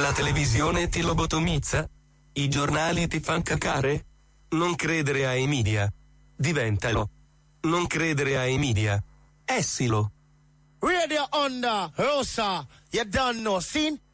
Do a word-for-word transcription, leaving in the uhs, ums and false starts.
La televisione ti lobotomizza? I giornali ti fan cacare? Non credere ai media. Diventalo. Non credere ai media. Essilo. Radio Onda, Rosa, you done know, seen?